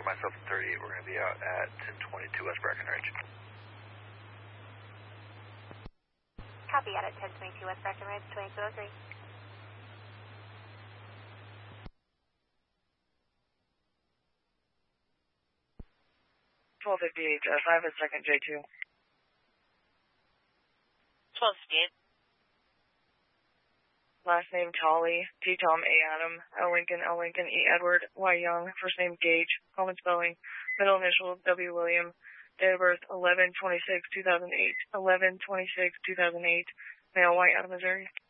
myself and 38, we're going to be out at 1022 West Breckenridge. Copy, out at 1022 West Breckenridge, 2203. I have a second J2. 1258. Last name Tolley, T Tom, A Adam, L Lincoln, E Edward, Y Young, first name Gage, common spelling, middle initial W William, date of birth 11/26/2008, 11/26/2008, male, white, out of Missouri.